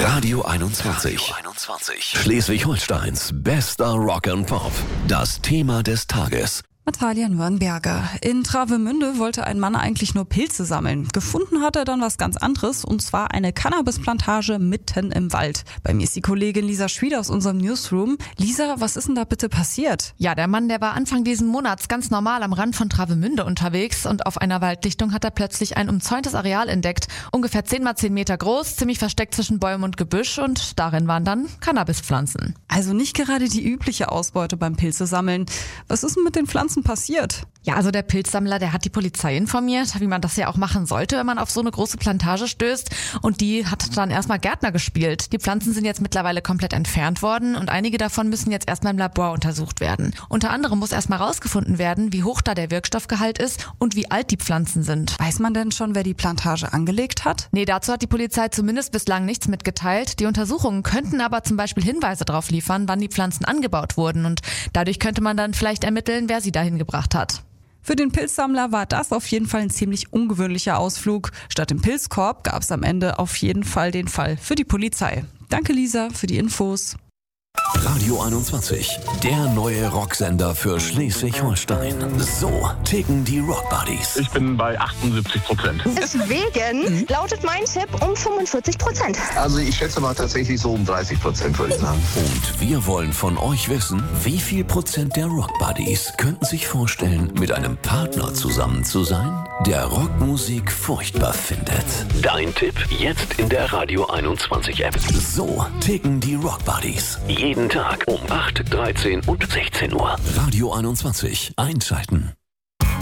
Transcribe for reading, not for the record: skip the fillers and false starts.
Radio 21. Schleswig-Holsteins bester Rock and Pop. Das Thema des Tages. Natalia Nürnberger. In Travemünde wollte ein Mann eigentlich nur Pilze sammeln. Gefunden hat er dann was ganz anderes, und zwar eine Cannabisplantage mitten im Wald. Bei mir ist die Kollegin Lisa Schwied aus unserem Newsroom. Lisa, was ist denn da bitte passiert? Ja, der Mann, der war Anfang diesen Monats ganz normal am Rand von Travemünde unterwegs und auf einer Waldlichtung hat er plötzlich ein umzäuntes Areal entdeckt. Ungefähr 10 mal 10 Meter groß, ziemlich versteckt zwischen Bäumen und Gebüsch, und darin waren dann Cannabispflanzen. Also nicht gerade die übliche Ausbeute beim Pilzesammeln. Was ist denn mit den Pflanzen passiert? Ja, also der Pilzsammler, der hat die Polizei informiert, wie man das ja auch machen sollte, wenn man auf so eine große Plantage stößt. Und die hat dann erstmal Gärtner gespielt. Die Pflanzen sind jetzt mittlerweile komplett entfernt worden und einige davon müssen jetzt erstmal im Labor untersucht werden. Unter anderem muss erstmal rausgefunden werden, wie hoch da der Wirkstoffgehalt ist und wie alt die Pflanzen sind. Weiß man denn schon, wer die Plantage angelegt hat? Nee, dazu hat die Polizei zumindest bislang nichts mitgeteilt. Die Untersuchungen könnten aber zum Beispiel Hinweise darauf liefern, wann die Pflanzen angebaut wurden, und dadurch könnte man dann vielleicht ermitteln, wer sie dahin gebracht hat. Für den Pilzsammler war das auf jeden Fall ein ziemlich ungewöhnlicher Ausflug. Statt dem Pilzkorb gab es am Ende auf jeden Fall den Fall für die Polizei. Danke Lisa für die Infos. Radio 21, der neue Rocksender für Schleswig-Holstein. So ticken die Rock Buddies. Ich bin bei 78%. Deswegen lautet mein Tipp um 45%. Also ich schätze mal tatsächlich so um 30%, würde ich sagen. Und wir wollen von euch wissen, wie viel Prozent der Rock Buddies könnten sich vorstellen, mit einem Partner zusammen zu sein, der Rockmusik furchtbar findet. Dein Tipp jetzt in der Radio 21 App. So ticken die Rock Buddies. Jeden Tag um 8, 13 und 16 Uhr. Radio 21 einschalten.